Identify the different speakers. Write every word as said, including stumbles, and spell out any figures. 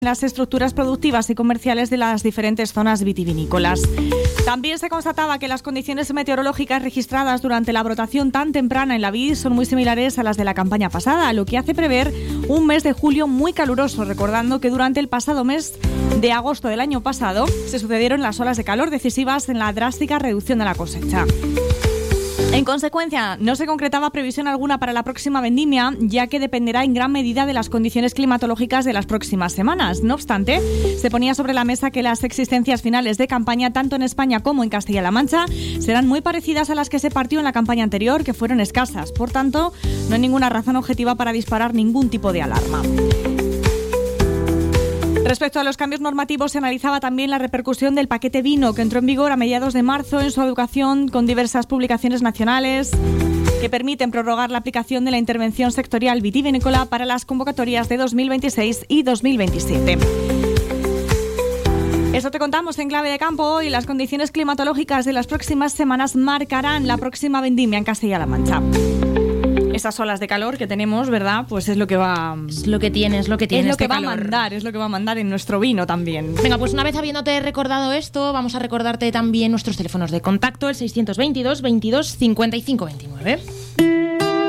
Speaker 1: las estructuras productivas y comerciales de las diferentes zonas vitivinícolas. También se constataba que las condiciones meteorológicas registradas durante la brotación tan temprana en la vid son muy similares a las de la campaña pasada, lo que hace prever un mes de julio muy caluroso, recordando que durante el pasado mes de agosto del año pasado se sucedieron las olas de calor decisivas en la drástica reducción de la cosecha. En consecuencia, no se concretaba previsión alguna para la próxima vendimia, ya que dependerá en gran medida de las condiciones climatológicas de las próximas semanas. No obstante, se ponía sobre la mesa que las existencias finales de campaña, tanto en España como en Castilla-La Mancha, serán muy parecidas a las que se partió en la campaña anterior, que fueron escasas. Por tanto, no hay ninguna razón objetiva para disparar ningún tipo de alarma. Respecto a los cambios normativos, se analizaba también la repercusión del paquete vino que entró en vigor a mediados de marzo en su educación con diversas publicaciones nacionales que permiten prorrogar la aplicación de la intervención sectorial vitivinícola para las convocatorias de dos mil veintiséis y dos mil veintisiete. Eso te contamos en Clave de Campo hoy. Las condiciones climatológicas de las próximas semanas marcarán la próxima vendimia en Castilla-La Mancha. Esas olas de calor que tenemos, ¿verdad? Pues es lo que va...
Speaker 2: Es lo que tiene, es lo que tiene
Speaker 1: Es lo
Speaker 2: este
Speaker 1: que va
Speaker 2: calor.
Speaker 1: a mandar, es lo que va a mandar en nuestro vino también.
Speaker 2: Venga, pues una vez habiéndote recordado esto, vamos a recordarte también nuestros teléfonos de contacto, el seiscientos veintidós, veintidós, cincuenta y cinco veintinueve.